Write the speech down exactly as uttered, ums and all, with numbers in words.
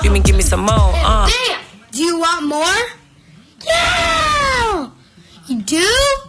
Give me, give me some more. Uh. Damn! Do you want more? Yeah! You do?